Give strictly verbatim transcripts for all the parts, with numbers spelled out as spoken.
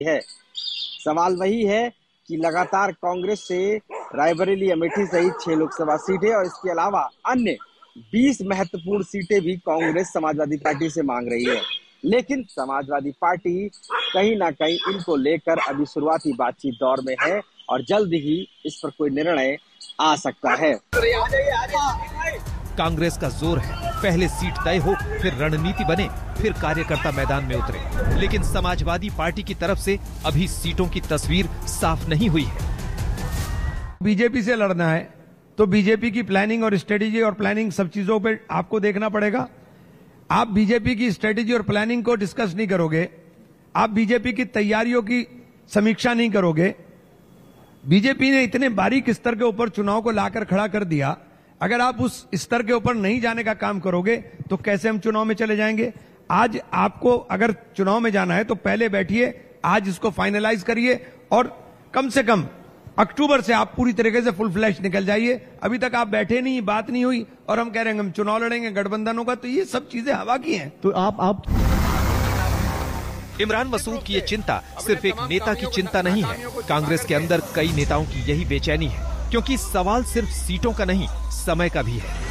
है। सवाल वही है कि लगातार कांग्रेस से रायबरेली, अमेठी सहित छह लोकसभा सीटें और इसके अलावा अन्य बीस महत्वपूर्ण सीटें भी कांग्रेस समाजवादी पार्टी से मांग रही है। लेकिन समाजवादी पार्टी कहीं ना कहीं इनको लेकर अभी शुरुआती बातचीत दौर में है और जल्द ही इस पर कोई निर्णय आ सकता है। कांग्रेस का जोर है, पहले सीट तय हो, फिर रणनीति बने, फिर कार्यकर्ता मैदान में उतरे। लेकिन समाजवादी पार्टी की तरफ से अभी सीटों की तस्वीर साफ नहीं हुई है। बीजेपी से लड़ना है तो बीजेपी की प्लानिंग और स्ट्रेटेजी और प्लानिंग सब चीजों पे आपको देखना पड़ेगा। आप बीजेपी की स्ट्रेटेजी और प्लानिंग को डिस्कस नहीं करोगे, आप बीजेपी की तैयारियों की समीक्षा नहीं करोगे। बीजेपी ने इतने बारीक स्तर के ऊपर चुनाव को लाकर खड़ा कर दिया, अगर आप उस स्तर के ऊपर नहीं जाने का काम करोगे तो कैसे हम चुनाव में चले जाएंगे। आज आपको अगर चुनाव में जाना है तो पहले बैठिए, आज इसको फाइनलाइज करिए और कम से कम अक्टूबर से आप पूरी तरीके से फुल फ्लैश निकल जाइए। अभी तक आप बैठे नहीं, बात नहीं हुई और हम कह रहे हैं हम चुनाव लड़ेंगे, गठबंधन होगा, तो ये सब चीजें हवा की हैं। तो आप आप इमरान मसूद की ये चिंता सिर्फ एक नेता की चिंता नहीं है, कांग्रेस के अंदर कई नेताओं की यही बेचैनी है, क्योंकि सवाल सिर्फ सीटों का नहीं, समय का भी है।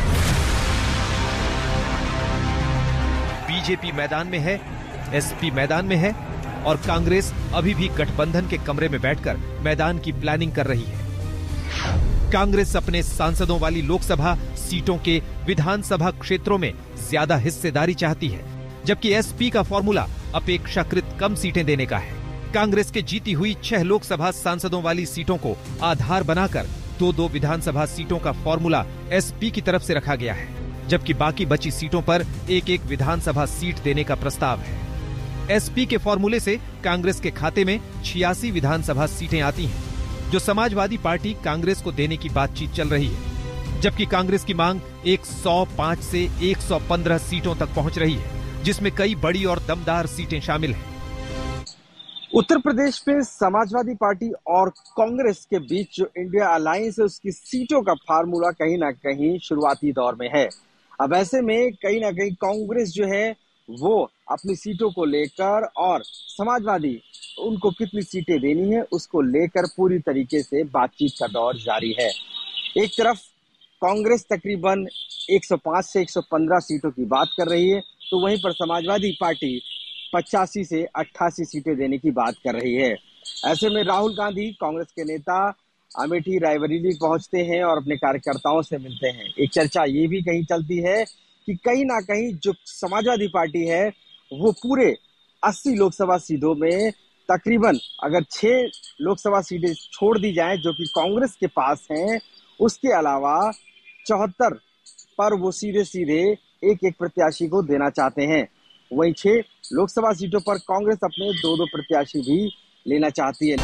बीजेपी मैदान में है, एसपी मैदान में है और कांग्रेस अभी भी गठबंधन के कमरे में बैठकर मैदान की प्लानिंग कर रही है। कांग्रेस अपने सांसदों वाली लोकसभा सीटों के विधानसभा क्षेत्रों में ज्यादा हिस्सेदारी चाहती है, जबकि एसपी का फॉर्मूला अपेक्षाकृत कम सीटें देने का है। कांग्रेस के जीती हुई छह लोकसभा सांसदों वाली सीटों को आधार बनाकर दो दो विधानसभा सीटों का फॉर्मूला एसपी की तरफ से रखा गया है, जबकि बाकी बची सीटों पर एक एक विधानसभा सीट देने का प्रस्ताव है। एसपी के फॉर्मूले से कांग्रेस के खाते में छियासी विधानसभा सीटें आती हैं, जो समाजवादी पार्टी कांग्रेस को देने की बातचीत चल रही है, जबकि कांग्रेस की मांग एक सौ पाँच से एक सौ पंद्रह सीटों तक पहुंच रही है, जिसमें कई बड़ी और दमदार सीटें शामिल हैं। उत्तर प्रदेश में समाजवादी पार्टी और कांग्रेस के बीच जो इंडिया अलायंस है उसकी सीटों का फार्मूला कहीं ना कहीं शुरुआती दौर में है। अब ऐसे में कहीं ना कहीं कांग्रेस जो है वो अपनी सीटों को लेकर और समाजवादी उनको कितनी सीटें देनी है उसको लेकर पूरी तरीके से बातचीत का दौर जारी है। एक तरफ कांग्रेस तकरीबन एक सौ पाँच से एक सौ पंद्रह सीटों की बात कर रही है, तो वहीं पर समाजवादी पार्टी पचासी से अट्ठासी सीटें देने की बात कर रही है। ऐसे में राहुल गांधी कांग्रेस के नेता अमेठी, रायबरेली पहुंचते हैं और अपने कार्यकर्ताओं से मिलते हैं। एक चर्चा ये भी कहीं चलती है कि कहीं ना कहीं जो समाजवादी पार्टी है वो पूरे अस्सी लोकसभा सीटों में तकरीबन अगर छह लोकसभा सीटें छोड़ दी जाएं जो कि कांग्रेस के पास हैं, उसके अलावा चौहत्तर पर वो सीधे सीधे एक एक प्रत्याशी को देना चाहते हैं। वहीं छह लोकसभा सीटों पर कांग्रेस अपने दो दो प्रत्याशी भी लेना चाहती है।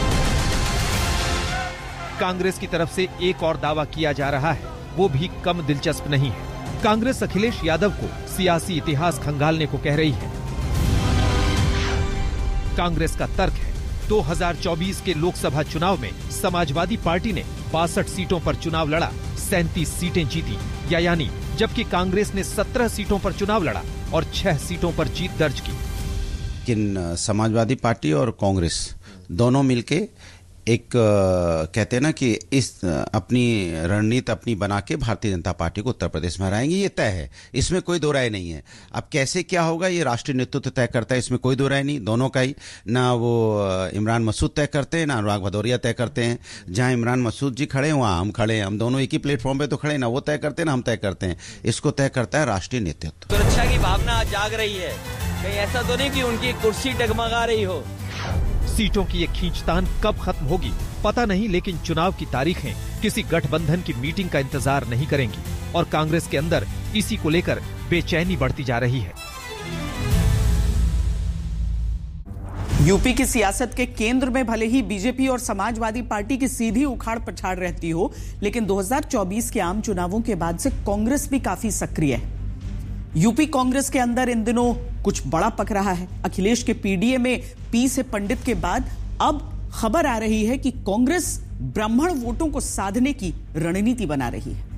कांग्रेस की तरफ से एक और दावा किया जा रहा है, वो भी कम दिलचस्प नहीं है। कांग्रेस अखिलेश यादव को सियासी इतिहास खंगालने को कह रही है। कांग्रेस का तर्क है दो हज़ार चौबीस के लोकसभा चुनाव में समाजवादी पार्टी ने बासठ सीटों पर चुनाव लड़ा, सैंतीस सीटें जीती, या यानी जबकि कांग्रेस ने सत्रह सीटों पर चुनाव लड़ा और छह सीटों पर जीत दर्ज की। लेकिन समाजवादी पार्टी और कांग्रेस दोनों मिलके एक कहते हैं ना कि इस अपनी रणनीति अपनी बना के भारतीय जनता पार्टी को उत्तर प्रदेश में हराएंगे, ये तय है, इसमें कोई दो राय नहीं है। अब कैसे क्या होगा ये राष्ट्रीय नेतृत्व तय करता है, इसमें कोई दो राय नहीं। दोनों का ही, ना वो इमरान मसूद तय करते हैं ना अनुराग भदौरिया तय करते हैं। जहां इमरान मसूद जी खड़े हैं वहां हम खड़े हैं, हम दोनों एक ही प्लेटफॉर्म पे तो खड़े, ना वो तय करते हैं ना हम तय करते हैं। इसको तय करता है राष्ट्रीय नेतृत्व। सुरक्षा की भावना जाग रही है, कहीं ऐसा तो नहीं कि उनकी कुर्सी डगमगा रही हो। सीटों की ये खींचतान कब खत्म होगी पता नहीं, लेकिन चुनाव की तारीखें किसी गठबंधन की मीटिंग का इंतजार नहीं करेंगी और कांग्रेस के अंदर इसी को लेकर बेचैनी बढ़ती जा रही है। यूपी की सियासत के केंद्र में भले ही बीजेपी और समाजवादी पार्टी की सीधी उखाड़ पछाड़ रहती हो, लेकिन दो हज़ार चौबीस के आम चुनावों के बाद से कांग्रेस भी काफी सक्रिय है। यूपी कांग्रेस के अंदर इन दिनों कुछ बड़ा पक रहा है। अखिलेश के पीडीए में पी से पंडित के बाद अब खबर आ रही है कि कांग्रेस ब्राह्मण वोटों को साधने की रणनीति बना रही है।